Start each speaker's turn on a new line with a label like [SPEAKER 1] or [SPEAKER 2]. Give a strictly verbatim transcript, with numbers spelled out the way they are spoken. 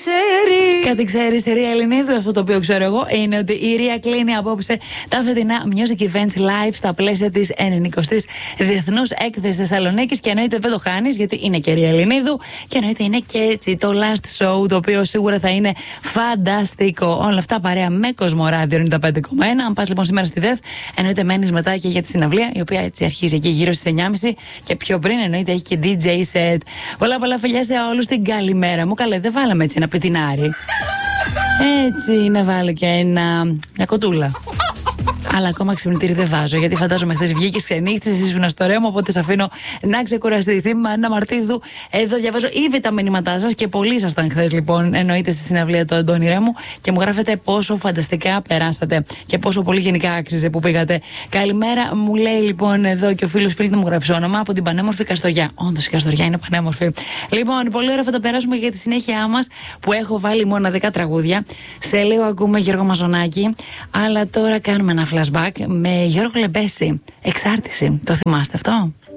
[SPEAKER 1] ξέρει.
[SPEAKER 2] Κάτι ξέρει, Ρία Ελληνίδου. Αυτό το οποίο ξέρω εγώ είναι ότι η Ρία κλείνει απόψε τα φετινά music events live στα πλαίσια τη ενενηκοστής Διεθνούς Έκθεσης Θεσσαλονίκης. Και εννοείται δεν το χάνει, γιατί είναι και Ρία Ελληνίδου. Και εννοείται είναι και έτσι το last show, το οποίο σίγουρα θα είναι φανταστικό. Όλα αυτά παρέα με Κοσμοράδιο ενενήντα πέντε κόμμα ένα. Αν πα λοιπόν σήμερα στη ΔΕΘ, εννοείται μένει μετά και για τη συναυλία, η οποία έτσι αρχίζει εκεί γύρω στις εννιά και μισή. Και πιο πριν εννοείται έχει και ντι τζέι set. Πολλά πολλά φιλιά σε όλους, την καλημέρα μου. Καλέ, δεν βάλαμε έτσι ένα πετινάρι. Έτσι να βάλω και ένα, μια κοτούλα. Αλλά ακόμα ξυπνητήρι δεν βάζω, γιατί φαντάζομαι χθες βγήκες, ξενύχτησες, ήσουν στο ρέμα. Οπότε σε αφήνω να ξεκουραστείς. Είμαι Άννα Μαρτίδου. Εδώ διαβάζω ήδη τα μηνύματά σας και πολλοί ήσασταν χθες, λοιπόν, εννοείται στη συναυλία του Αντώνη Ρέμου. Και μου γράφετε πόσο φανταστικά περάσατε και πόσο πολύ γενικά άξιζε που πήγατε. Καλημέρα, μου λέει λοιπόν εδώ και ο φίλος φίλη μου γράψει όνομα από την πανέμορφη Καστοριά. Όντως η Καστοριά είναι πανέμορφη. Λοιπόν, πολύ ωραία θα τα περάσουμε για τη συνέχεια μας που έχω βάλει μοναδικά τραγούδια. Σε λίγο ακούμε Γιώργο Μαζονάκη, αλλά τώρα κάνουμε ένα flashback με Γιώργο Λεμπέση. Εξάρτηση. Το θυμάστε αυτό?